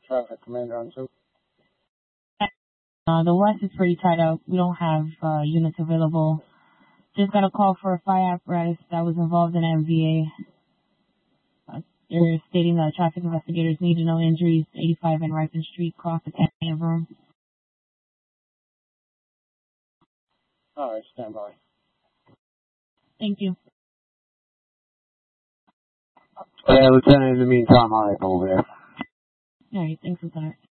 Traffic Commander on 2. The west is pretty tied up. We don't have units available. Just got a call for a fire apparatus that was involved in MVA. They're stating that traffic investigators need to know injuries, 85 and Ripon Street, across the Canyon Room. Alright, stand by. Thank you. Lieutenant, in the meantime, I'll come over there. Alright, thanks, Lieutenant.